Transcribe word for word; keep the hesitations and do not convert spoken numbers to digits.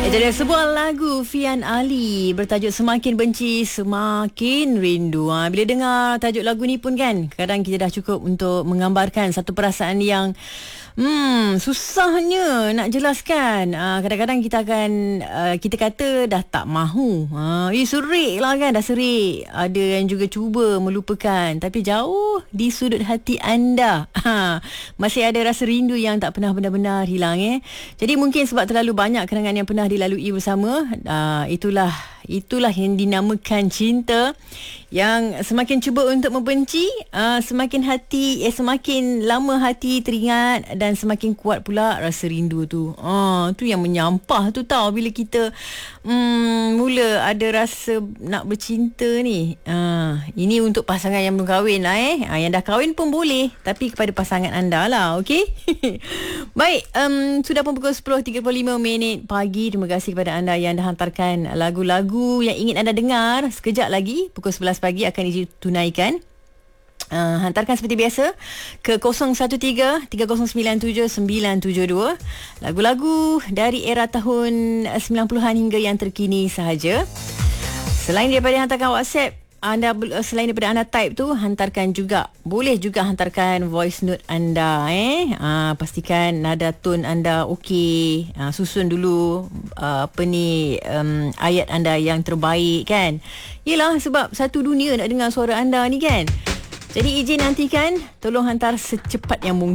Itu dia sebuah lagu Fian Ali bertajuk Semakin Benci Semakin Rindu. Ha, bila dengar tajuk lagu ni pun kan, kadang kita dah cukup untuk menggambarkan satu perasaan yang Hmm, susahnya nak jelaskan. Uh, kadang-kadang kita akan uh, kita kata dah tak mahu. Uh, eh serik lah kan, dah serik. Ada yang juga cuba melupakan, tapi jauh di sudut hati anda uh, masih ada rasa rindu yang tak pernah benar-benar hilang eh. Jadi mungkin sebab terlalu banyak kenangan yang pernah dilalui bersama, uh, itulah itulah yang dinamakan cinta, yang semakin cuba untuk membenci, uh, semakin hati eh semakin lama hati teringat dan semakin kuat pula rasa rindu tu. Ah, uh, tu yang menyampah tu tau bila kita um, mula ada rasa nak bercinta ni. Ah, uh, ini untuk pasangan yang belum kahwin lah eh. Uh, yang dah kahwin pun boleh, tapi kepada pasangan anda lah, okey? Baik, um, sudah pun pukul sepuluh tiga puluh lima minit pagi. Terima kasih kepada anda yang dah hantarkan lagu-lagu yang ingin anda dengar. Sekejap lagi pukul sebelas pagi akan ditunaikan. Uh, hantarkan seperti biasa ke kosong satu tiga tiga kosong sembilan tujuh sembilan tujuh dua, lagu-lagu dari era tahun sembilan puluhan hingga yang terkini sahaja. Selain daripada hantarkan WhatsApp anda, selain daripada anda type tu, hantarkan juga, boleh juga hantarkan voice note anda eh. Uh, pastikan nada tone anda okey. Uh, susun dulu uh, apa ni um, ayat anda yang terbaik kan. Yelah, sebab satu dunia nak dengar suara anda ni kan. Jadi izin nantikan, tolong hantar secepat yang mungkin.